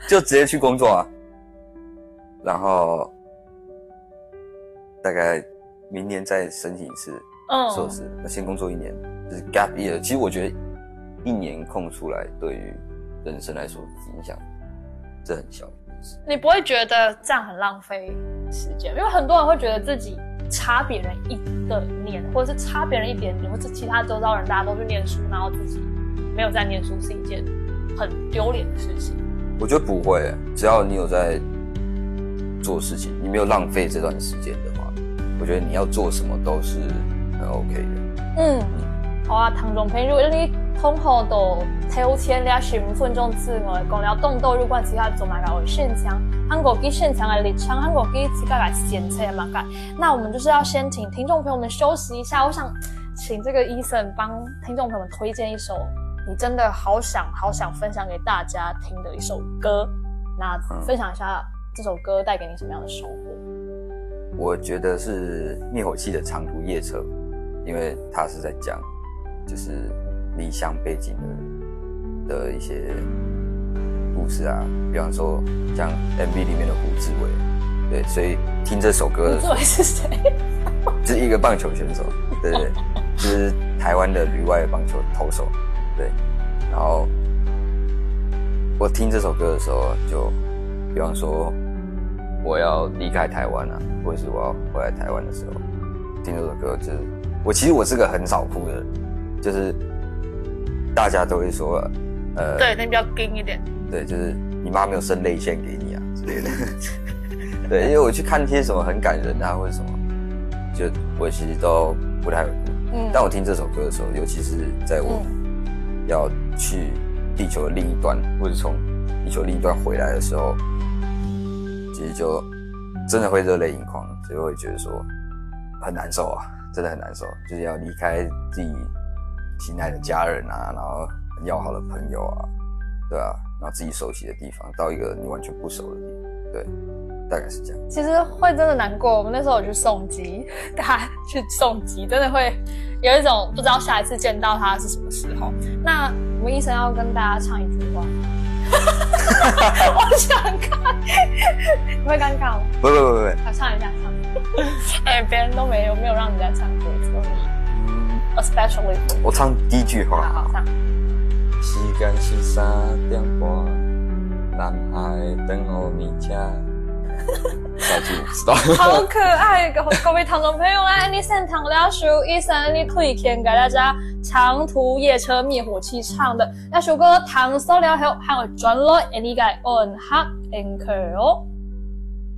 就直接去工作啊，然后大概明年再申请一次硕士，先工作1年，就是 gap year。其实我觉得1年空出来对于人生来说影响这很小的事。 你不会觉得这样很浪费时间？因为很多人会觉得自己差别人1个年，或者是差别人1点点，或者其他周遭人大家都去念书，然后自己没有在念书，是一件很丢脸的事情。我觉得不会，只要你有在做事情，你没有浪费这段时间的话，我觉得你要做什么都是很 OK 的。 好啊，听众朋友，你通好到提前了10分钟之外，讲了动到如果其他做埋个现场，韩国机现场的立场，韩国机自己来检测嘛个。那我们就是要先请听众朋友们休息一下，我想请这个Ethan帮听众朋友们推荐一首你真的好想分享给大家听的一首歌。那分享一下这首歌带给你什么样的收获？ 我觉得是灭火器的长途夜车，因为它是在讲就是离乡背景的一些故事啊，比方说像 MV 里面的胡志伟，对，所以听这首歌的时候， 胡志伟是谁？ 就是一个棒球选手，对，就是台湾的旅外棒球投手，对。然后我听这首歌的时候，就比方说我要离开台湾啊，或者是我要回来台湾的时候，听这首歌，就是其实我是个很少哭的人，就是大家都会说， 对，你比较硬一点， 对，就是你妈没有生泪腺给你啊之类的，对，因为我去看一些什么很感人啊或者什么，就我其实都不太会哭，但我听这首歌的时候，尤其是在我要去地球的另一端，或者从地球另一端回来的时候，其实就真的会热泪盈眶，所以会觉得说很难受啊，真的很难受，就是要离开自己心爱的家人啊，然后很要好的朋友啊，对啊，然后自己熟悉的地方，到一个你完全不熟的地方，对，大概是这样。 其实会真的难过。我们那时候有去送机，大家去送机，真的会有一种不知道下一次见到他是什么时候。那我们医生要跟大家唱一句话。我想看，你会尴尬吗？ 不， 好，唱一下，别人都没有让人家唱歌，只有你，especially 我唱第一句话。 好，唱。 时间是3点半，男孩等候你家。下句不知道。 好可爱，各位听众朋友来，你先听了首Ethan你推荐给大家长途夜车灭火器唱的那首歌，听熟了后，还有转来，你该按下 Anchor 哦。